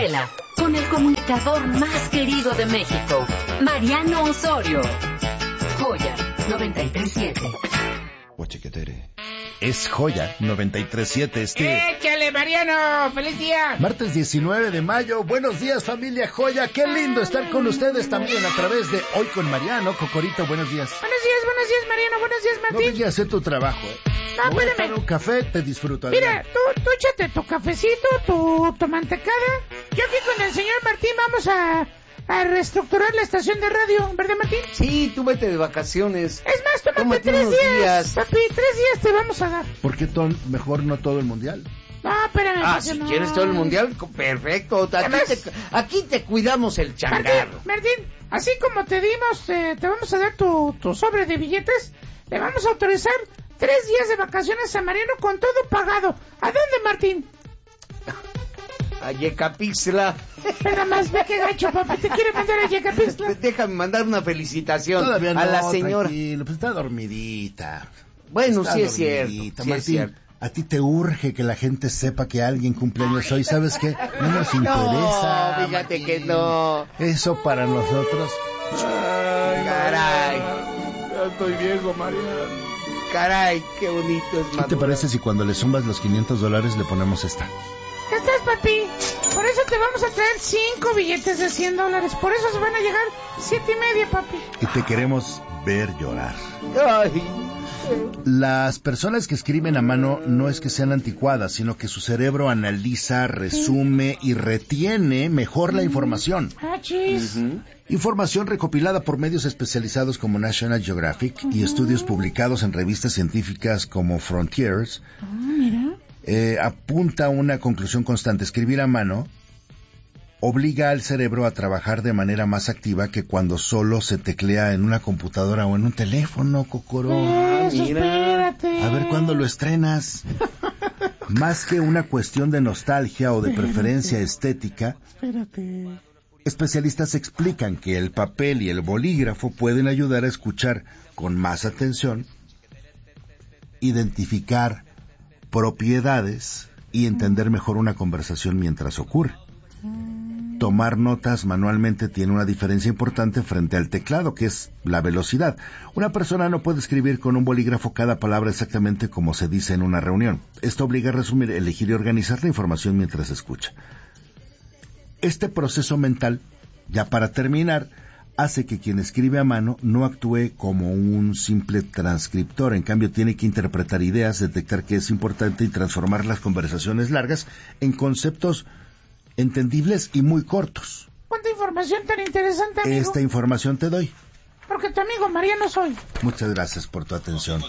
escuela con el comunicador más querido de México, Mariano Osorio. Joya 93.7. Guachiquetere. Es Joya 93.7, ¡Échale, Mariano! ¡Feliz día! Martes 19 de mayo. Buenos días, familia Joya. Qué lindo estar con ustedes también a través de Hoy con Mariano. Cocorito, buenos días. Buenos días, Mariano. Buenos días, No Martín. vengas a hacer tu trabajo, No, voy a espérame. echar un café, te disfruto. Mira, adelante. tú échate tu cafecito, tu mantecada. Yo aquí con el señor Martín vamos a reestructurar la estación de radio, ¿verdad, Martín? Sí, tú vete de vacaciones. Es más, tómate Tómate 3 unos días, días. papi, 3 días te vamos a dar. ¿Por qué mejor no todo el mundial? No, espérame. Ah, porque si no. quieres todo el mundial, perfecto. Aquí te cuidamos el changarro. Martín, así como te dimos, te vamos a dar tu sobre de billetes, le vamos a autorizar 3 días de vacaciones a Mariano con todo pagado. ¿A dónde, Martín? A Yecapixtla. Nada más ve que gacho, papá, te quiere mandar a Yecapixtla. Déjame mandar una felicitación Todavía no, a la señora. tranquilo, pues está dormidita. Bueno, Está sí es cierto. dormidita. Sí es Martín, cierto. a ti te urge que la gente sepa que alguien cumpleaños hoy. ¿Sabes qué? No nos interesa. No, fíjate Martín. que no. Eso para nosotros. Caray. Ya estoy viejo, Mariano. Caray, qué bonito es ¿Qué te madurar. parece si cuando le sumas los $500 le ponemos esta? ¿Qué estás, papi? Por eso te vamos a traer 5 billetes de $100. Por eso se van a llegar 7.5, papi. Y te queremos ver llorar. Ay. Las personas que escriben a mano no es que sean anticuadas, sino que su cerebro analiza, resume y retiene mejor la información. Ah, chis. Información recopilada por medios especializados como National Geographic y estudios publicados en revistas científicas como Frontiers. Mira. Apunta a una conclusión constante. Escribir a mano obliga al cerebro a trabajar de manera más activa que cuando solo se teclea en una computadora o en un teléfono, Cocoro. Eso, mira. espérate. A ver cuándo lo estrenas. Más que una cuestión de nostalgia o de preferencia estética, Espérate. especialistas explican que el papel y el bolígrafo pueden ayudar a escuchar con más atención, identificar propiedades y entender mejor una conversación mientras ocurre. Tomar notas manualmente tiene una diferencia importante frente al teclado, que es la velocidad. Una persona no puede escribir con un bolígrafo cada palabra exactamente como se dice en una reunión. Esto obliga a resumir, elegir y organizar la información mientras escucha. Este proceso mental, ya para terminar, hace que quien escribe a mano no actúe como un simple transcriptor. En cambio, tiene que interpretar ideas, detectar qué es importante y transformar las conversaciones largas en conceptos entendibles y muy cortos. ¿Cuánta información tan interesante, amigo? Esta información te doy. Porque tu amigo Mariano soy. Muchas gracias por tu atención.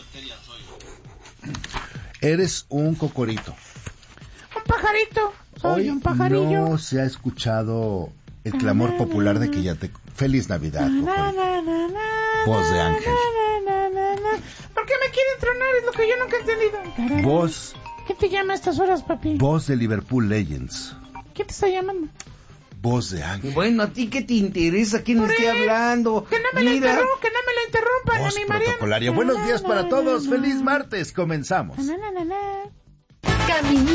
Eres un cocorito. Un pajarito. Soy Hoy un pajarillo. no se ha escuchado el clamor popular de que ya te... ¡Feliz Navidad, cocorito! Voz de ángel. ¿Por qué me quieren tronar? Es lo que yo nunca he entendido. Voz, ¿Qué te llama a estas horas, papi? voz de Liverpool Legends. ¿Qué te está llamando? Voz de ángel. Bueno, ¿a ti qué te interesa? ¿Quién Por esté él. hablando? Que no me lo Mira. interrumpan Voz a mi Mariano. protocolaria. Buenos días para todos. ¡Feliz martes! Comenzamos. Caminito